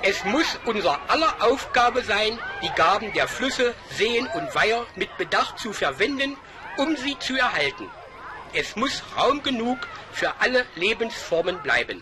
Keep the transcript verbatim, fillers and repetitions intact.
Es muss unser aller Aufgabe sein, die Gaben der Flüsse, Seen und Weiher mit Bedacht zu verwenden, um sie zu erhalten. Es muss Raum genug für alle Lebensformen bleiben.